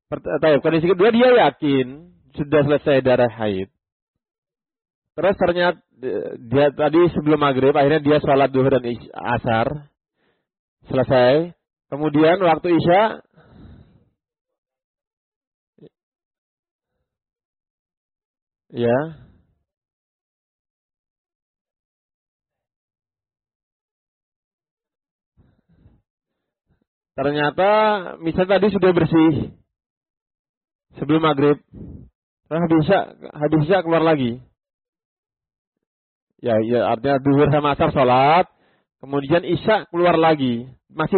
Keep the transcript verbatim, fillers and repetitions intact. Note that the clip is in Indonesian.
Pertanyaan kondisi kedua dia yakin sudah selesai darah haid. Terus ternyata dia tadi sebelum maghrib akhirnya dia sholat duhur dan asar selesai. Kemudian waktu isya ya ternyata misalnya tadi sudah bersih sebelum maghrib. Terus habis isya, habis isya keluar lagi. Ya, ya artinya duhur sama asar sholat, kemudian isya keluar lagi. Masih